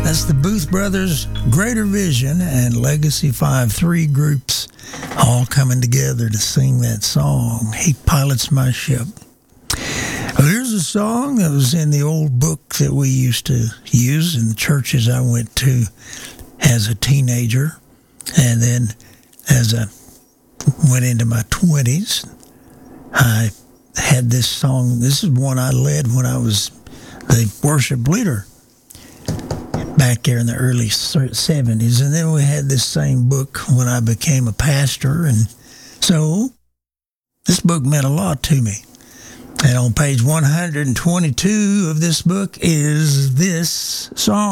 That's the Booth Brothers, Greater Vision, and Legacy 5-3 groups all coming together to sing that song, He Pilots My Ship. Well, here's a song that was in the old book that we used to use in the churches I went to as a teenager. And then as I went into my 20s, I had this song. This is one I led when I was the worship leader back there in the early 70s. And then we had this same book when I became a pastor. And so this book meant a lot to me. And on page 122 of this book is this song.